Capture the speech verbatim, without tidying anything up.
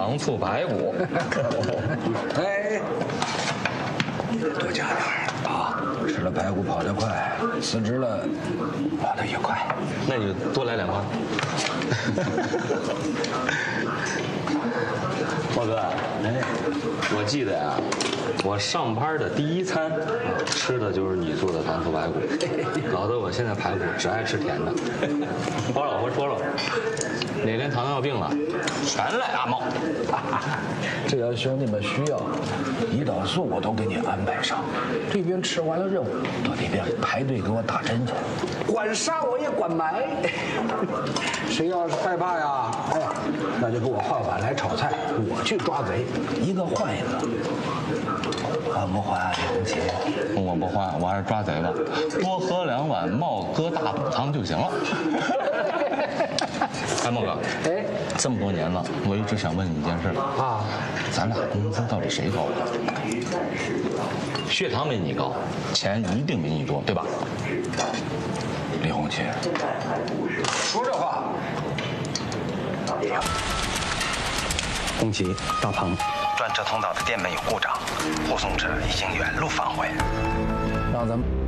糖醋排骨。 哎，多加点儿啊！吃了排骨跑得快，辞职了跑得也快。 那你就多来两块。莫哥，哎，我记得呀、啊，我上班的第一餐吃的就是你做的糖醋排骨，搞得我现在排骨只爱吃甜的。我老婆说了，哪天糖尿病了，全赖阿茂。 只要兄弟们需要，胰岛素我都给你安排上。这边吃完了任务，到那边排队给我打针去。管杀我也管埋。谁要是害怕呀，哎，那就给我换碗来炒菜，我去抓贼，一个换一个。换不换啊，李红旗？ 我不换，我还是抓贼吧，多喝两碗茂哥大补汤就行了。哎，茂哥，哎，这么多年了，我一直想问你一件事啊，咱俩工资到底谁高？血糖没你高，钱一定没你多，对吧？ 李红旗，说这话。 红旗，大鹏， 转车通道的电门有故障，护送车已经原路返回。 让咱们。